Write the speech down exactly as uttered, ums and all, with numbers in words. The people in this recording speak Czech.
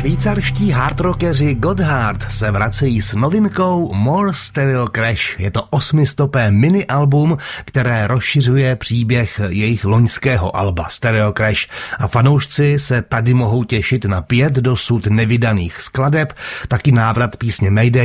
Švýcarští hardrockeři Gotthard se vracejí s novinkou More Stereo Crash. Je to osmistopé mini-album, které rozšiřuje příběh jejich loňského alba Stereo Crash. A fanoušci se tady mohou těšit na pět dosud nevydaných skladeb, taky návrat písně Mayday